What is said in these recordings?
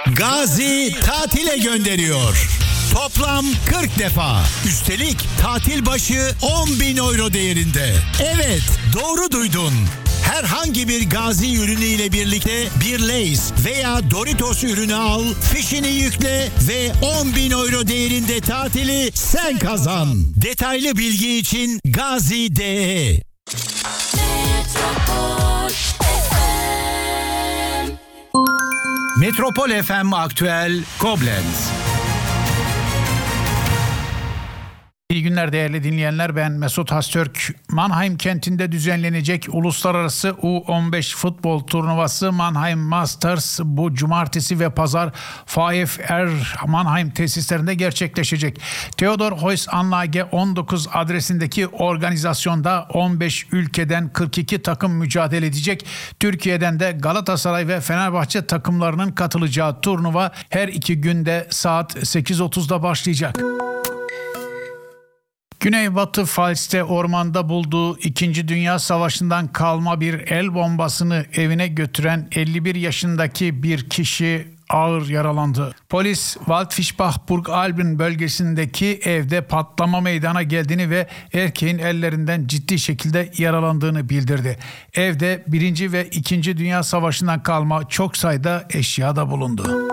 Gazi tatile gönderiyor. Toplam 40 defa. Üstelik tatil başı 10.000 euro değerinde. Evet, doğru duydun. Herhangi bir Gazi ürünü ile birlikte bir Lay's veya Doritos ürünü al, fişini yükle ve 10.000 euro değerinde tatili sen kazan. Detaylı bilgi için Gazi.de. Metropol FM Aktüel Koblenz. İyi günler değerli dinleyenler, ben Mesut Hastürk. Mannheim kentinde düzenlenecek Uluslararası U15 futbol turnuvası Mannheim Masters bu cumartesi ve pazar VfR Mannheim tesislerinde gerçekleşecek. Theodor Heuss Anlage 19 adresindeki organizasyonda 15 ülkeden 42 takım mücadele edecek. Türkiye'den de Galatasaray ve Fenerbahçe takımlarının katılacağı turnuva her iki günde saat 8.30'da başlayacak. Güneybatı Pfalz'te ormanda bulduğu 2. Dünya Savaşı'ndan kalma bir el bombasını evine götüren 51 yaşındaki bir kişi ağır yaralandı. Polis Waldfischbach-Burgalben bölgesindeki evde patlama meydana geldiğini ve erkeğin ellerinden ciddi şekilde yaralandığını bildirdi. Evde 1. ve 2. Dünya Savaşı'ndan kalma çok sayıda eşya da bulundu.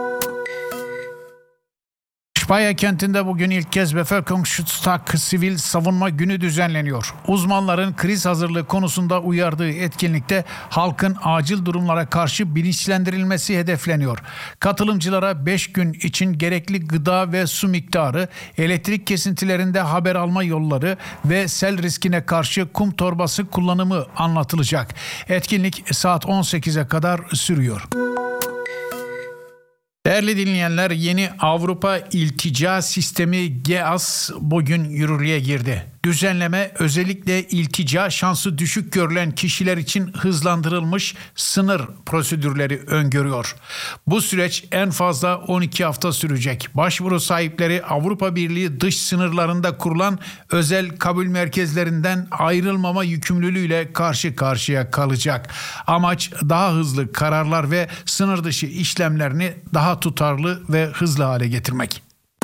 Speyer kentinde bugün ilk kez Bevölkerungsschutztag sivil savunma günü düzenleniyor. Uzmanların kriz hazırlığı konusunda uyardığı etkinlikte halkın acil durumlara karşı bilinçlendirilmesi hedefleniyor. Katılımcılara 5 gün için gerekli gıda ve su miktarı, elektrik kesintilerinde haber alma yolları ve sel riskine karşı kum torbası kullanımı anlatılacak. Etkinlik saat 18'e kadar sürüyor. Değerli dinleyenler, yeni Avrupa İltica Sistemi GEAS bugün yürürlüğe girdi. Düzenleme özellikle iltica şansı düşük görülen kişiler için hızlandırılmış sınır prosedürleri öngörüyor. Bu süreç en fazla 12 hafta sürecek. Başvuru sahipleri Avrupa Birliği dış sınırlarında kurulan özel kabul merkezlerinden ayrılmama yükümlülüğüyle karşı karşıya kalacak. Amaç daha hızlı kararlar ve sınır dışı işlemlerini daha tutarlı ve hızlı hale getirmek.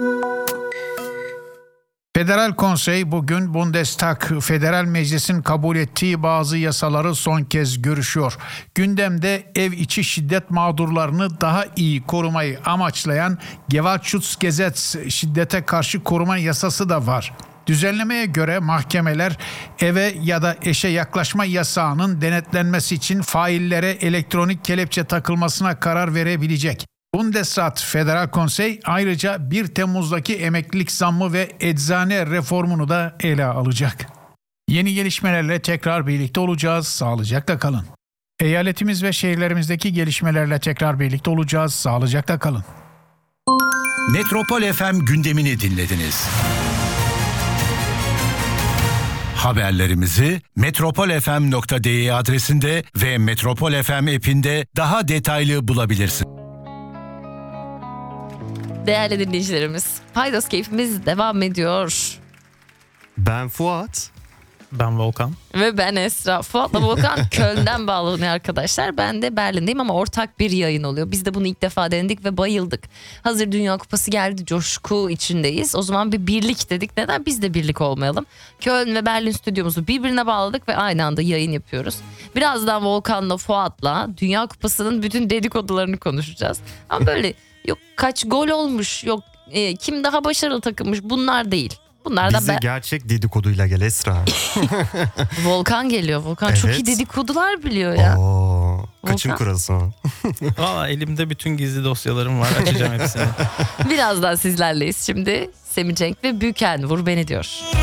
Federal Konsey bugün Bundestag Federal Meclis'in kabul ettiği bazı yasaları son kez görüşüyor. Gündemde ev içi şiddet mağdurlarını daha iyi korumayı amaçlayan Gewaltschutzgesetz şiddete karşı koruma yasası da var. Düzenlemeye göre mahkemeler eve ya da eşe yaklaşma yasağının denetlenmesi için faillere elektronik kelepçe takılmasına karar verebilecek. Bundesrat Federal Konsey ayrıca 1 Temmuz'daki emeklilik zammı ve eczane reformunu da ele alacak. Yeni gelişmelerle tekrar birlikte olacağız. Sağlıcakla kalın. Eyaletimiz ve şehirlerimizdeki gelişmelerle tekrar birlikte olacağız. Sağlıcakla kalın. Metropol FM gündemini dinlediniz. Haberlerimizi metropolfm.de adresinde ve Metropol FM app'inde daha detaylı bulabilirsiniz. Değerli dinleyicilerimiz, Paydos keyfimiz devam ediyor. Ben Fuat. Ben Volkan. Ve ben Esra. Fuat'la Volkan Köln'den bağlanıyor arkadaşlar. Ben de Berlin'deyim ama ortak bir yayın oluyor. Biz de bunu ilk defa denedik ve bayıldık. Hazır Dünya Kupası geldi, coşku içindeyiz. O zaman bir birlik dedik. Neden biz de birlik olmayalım? Köln ve Berlin stüdyomuzu birbirine bağladık ve aynı anda yayın yapıyoruz. Birazdan Volkan'la Fuat'la Dünya Kupası'nın bütün dedikodularını konuşacağız. Ama böyle yok kaç gol olmuş, yok kim daha başarılı takılmış, bunlar değil. Bunlardan bize gerçek dedikoduyla gel Esra. Volkan geliyor. Volkan evet. Çok iyi dedikodular biliyor ya. Kaçın kurası o. Valla elimde bütün gizli dosyalarım var. Açacağım hepsini. Birazdan sizlerleyiz. Şimdi Semih Cenk ve Büken Vur Beni diyor.